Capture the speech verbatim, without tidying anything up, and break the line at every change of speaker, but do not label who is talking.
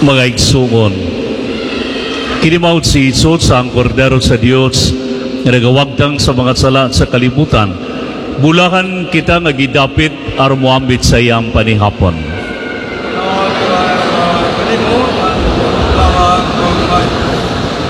Mga igsuon, kinimawt si Jesus ang kordero sa Dios nga nagawagtang sa mga sala sa kalibutan. Bulakan kita nga gidapit aron moambit sa iyang panihapon.
Lord,